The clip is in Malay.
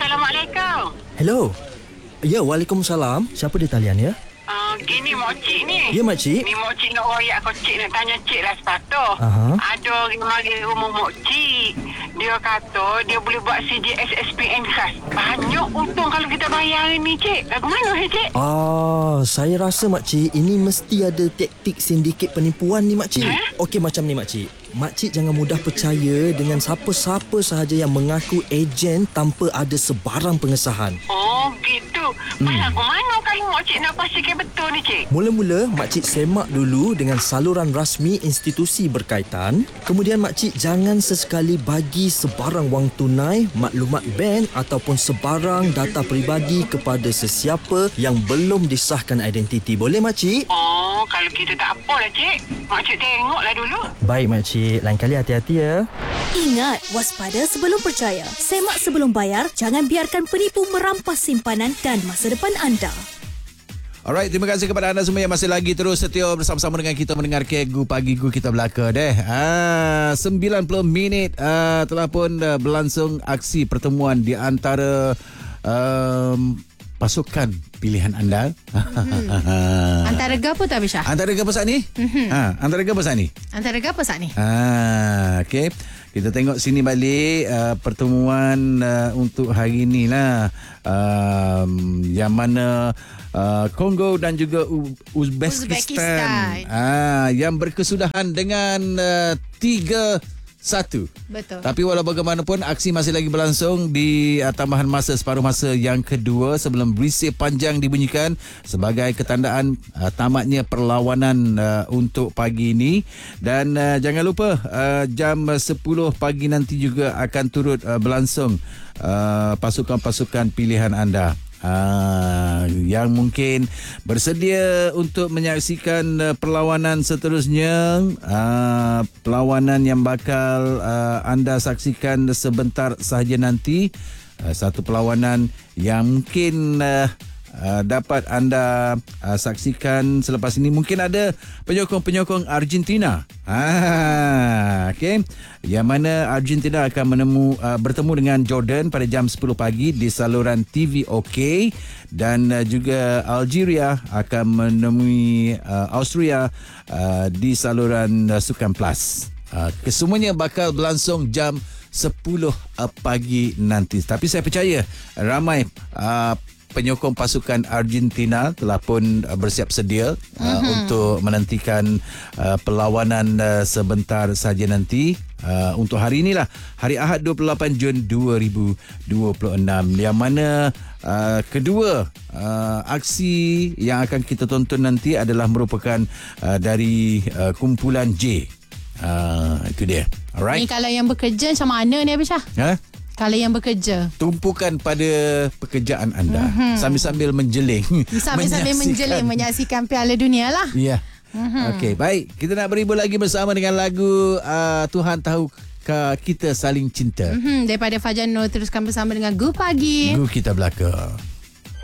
Assalamualaikum. Hello. Ya, Waalaikumsalam. Siapa di talian ya? Gini Mokcik ni. Ya, makcik. Ni Mokcik nak royak kau cik nak tanya cik lah sepatut. Aha. Ada orang mari rumah Mokcik. Dia kata dia boleh buat CJS SPN khas. Banyak untung kalau kita bayar ni cik. Lagu mana cik? Saya rasa makcik ini mesti ada taktik sindiket penipuan ni makcik. Okey, macam ni makcik. Makcik jangan mudah percaya dengan siapa-siapa sahaja yang mengaku ejen tanpa ada sebarang pengesahan. Oh gitu. Lagu mana kalau Mokcik nak pastikan betul ni cik? Mula-mula makcik semak dulu dengan saluran rasmi institusi berkaitan. Kemudian makcik jangan sesekali bagi sebarang wang tunai, maklumat bank ataupun sebarang data peribadi kepada sesiapa yang belum disahkan identiti. Boleh makcik? Oh, kalau gitu tak apalah cik. Mokcik tengoklah dulu. Baik makcik, lain kali hati-hati ya. Ingat, waspada sebelum percaya. Semak sebelum bayar. Jangan biarkan penipu merampas simpanan dan masa depan anda. Alright, terima kasih kepada anda semua yang masih lagi terus setia bersama-sama dengan kita mendengar Gu Pagi Gu Kita Belaka deh. 90 minit telah pun berlangsung aksi pertemuan di antara pasukan pilihan anda. Antara gapo tak Bisha? Antara gapo saat ni? Antara gapo saat ni? Antara gapo saat ni? Okey. Kita tengok sini balik pertemuan untuk hari ni lah. Yang mana Kongo dan juga Uzbekistan. Yang berkesudahan dengan 3-1. Betul. Tapi walau bagaimanapun aksi masih lagi berlangsung di tambahan masa separuh masa yang kedua sebelum berisik panjang dibunyikan sebagai ketandaan tamatnya perlawanan untuk pagi ini. Dan jangan lupa jam 10 pagi nanti juga akan turut berlangsung pasukan-pasukan pilihan anda. Yang mungkin bersedia untuk menyaksikan perlawanan seterusnya, perlawanan yang bakal anda saksikan sebentar sahaja nanti, satu perlawanan yang mungkin dapat anda saksikan selepas ini. Mungkin ada penyokong-penyokong Argentina. Okey. Yang mana Argentina akan bertemu dengan Jordan pada jam 10 pagi di saluran TV OK, dan juga Algeria akan menemui Austria di saluran Sukan Plus. Kesemuanya bakal berlangsung jam 10 pagi nanti. Tapi saya percaya ramai penyokong pasukan Argentina telah pun bersiap sedia untuk menantikan perlawanan sebentar saja nanti. Untuk hari inilah, hari Ahad 28 Jun 2026, yang mana kedua aksi yang akan kita tonton nanti adalah merupakan dari kumpulan J. Itu dia. Alright. Ni kalau yang bekerja macam mana ni Abisha? Kalau yang bekerja, tumpukan pada pekerjaan anda sambil-sambil menjeling. Sambil-sambil menjeling menyaksikan Piala Dunia lah. Ya. Okey, baik. Kita nak berhibur lagi bersama dengan lagu Tuhan Tahu Kita Saling Cinta. Daripada Fajar Nur, teruskan bersama dengan Gu Pagi. Gu Kita Belaka.